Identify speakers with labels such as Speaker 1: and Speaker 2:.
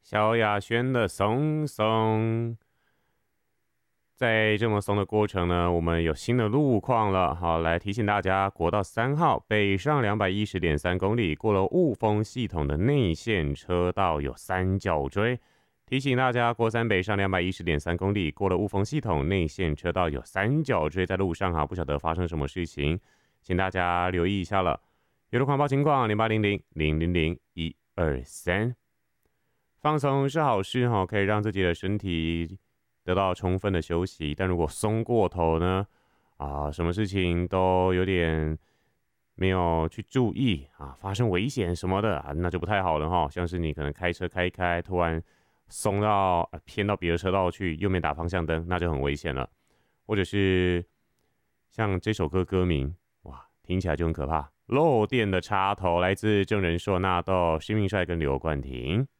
Speaker 1: 萧亚轩的松松。在这么松的过程呢，我们有新的路况了。好，来提醒大家，国道3号北上210.3公里，过了雾峰系统的内线车道有三角锥。提醒大家，国三北上210.3公里，过了雾峰系统内线车道有三角锥在路上哈，不晓得发生什么事情，请大家留意一下了。有路况报情况0800-000-123。放松是好事哈，可以让自己的身体得到充分的休息。但如果松过头呢，什么事情都有点没有去注意啊，发生危险什么的那就不太好了哈。像是你可能开车开一开，突然松到偏到别的车道去，右面打方向灯，那就很危险了。或者是像这首歌歌名，哇，听起来就很可怕。漏电的插头来自郑人硕、纳豆、施命帅跟刘冠廷。